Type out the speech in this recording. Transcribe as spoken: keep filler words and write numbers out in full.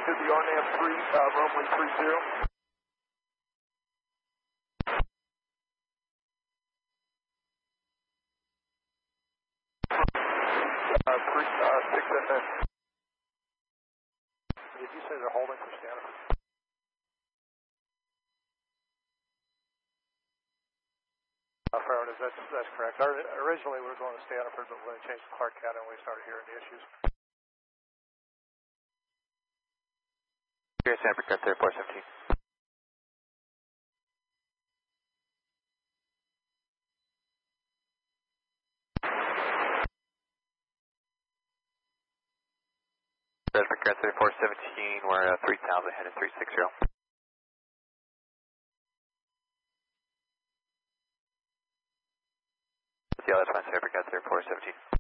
to the R NAV three, uh, runway three zero. Uh, three, uh, six F N. Did you say they're holding for Stanford? Uh, Farron, that's, that's correct. Our, originally we were going to Stanford, but when we changed to Clark County, we started hearing the issues. Here, Stanford, got there, four seventeen. Stanford, got there, four seventeen, we're uh, three thousand, headed three six zero. Yeah, that's fine, Stanford, got there, four seventeen.